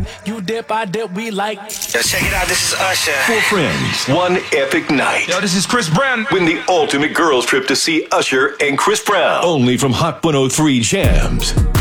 You dip, I dip, we like. Yo, check it out, this is Usher. 4 friends, one epic night. Yo, this is Chris Brown. Win the ultimate girls trip to see Usher and Chris Brown. Only from Hot 103 Jams.